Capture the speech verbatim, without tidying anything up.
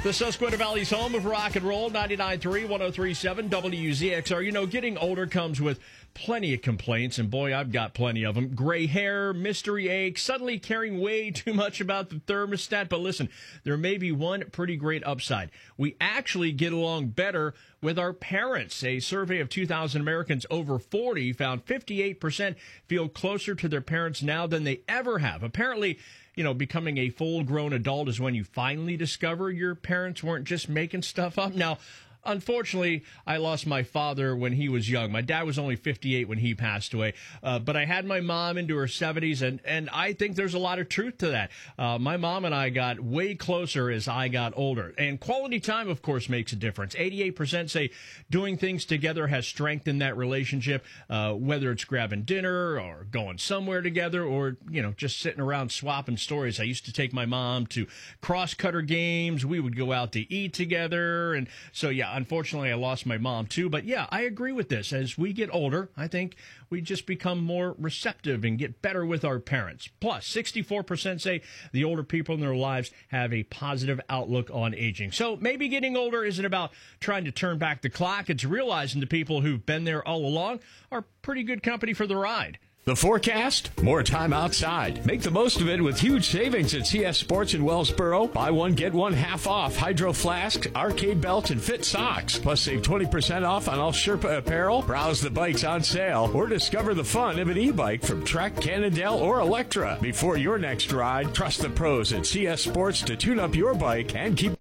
The Susquehanna Valley's home of rock and roll, ninety-nine point three, one oh three point seven W Z X R. You know, getting older comes with plenty of complaints, and boy, I've got plenty of them. Gray hair, mystery aches, suddenly caring way too much about the thermostat. But listen, there may be one pretty great upside. We actually get along better with our parents. A survey of two thousand Americans over forty found fifty-eight percent feel closer to their parents now than they ever have. Apparently, you know, becoming a full-grown adult is when you finally discover your parents weren't just making stuff up. Now, unfortunately, I lost my father when he was young. My dad was only fifty-eight when he passed away. Uh, but I had my mom into her seventies, and, and I think there's a lot of truth to that. Uh, my mom and I got way closer as I got older. And quality time, of course, makes a difference. eighty-eight percent say doing things together has strengthened that relationship, uh, whether it's grabbing dinner or going somewhere together or, you know, just sitting around swapping stories. I used to take my mom to cross-cutter games. We would go out to eat together. And so, yeah, unfortunately, I lost my mom, too. But, yeah, I agree with this. As we get older, I think we just become more receptive and get better with our parents. Plus, sixty-four percent say the older people in their lives have a positive outlook on aging. So maybe getting older isn't about trying to turn back the clock. It's realizing the people who've been there all along are pretty good company for the ride. The forecast? More time outside. Make the most of it with huge savings at C S Sports in Wellsboro. Buy one, get one half off Hydro Flask, arcade belts, and fit socks. Plus, save twenty percent off on all Sherpa apparel. Browse the bikes on sale or discover the fun of an e-bike from Trek, Cannondale, or Electra. Before your next ride, trust the pros at C S Sports to tune up your bike and keep